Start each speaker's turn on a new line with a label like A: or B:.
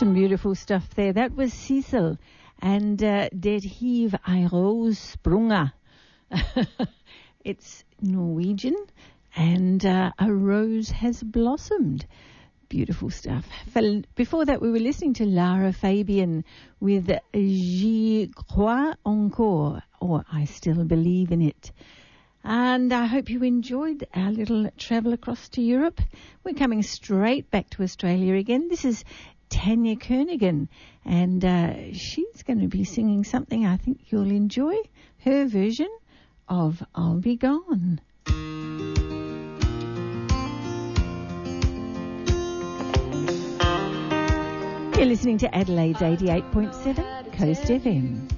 A: Some beautiful stuff there. That was Cecil and Det Hiv Sprunga. It's Norwegian and A Rose Has Blossomed. Beautiful stuff. Before that, we were listening to Lara Fabian with J'y crois encore, or I Still Believe in It. And I hope you enjoyed our little travel across to Europe. We're coming straight back to Australia again. This is Tanya Kernigan, and she's going to be singing something I think you'll enjoy, her version of I'll Be Gone. You're listening to Adelaide's 88.7 Coast FM.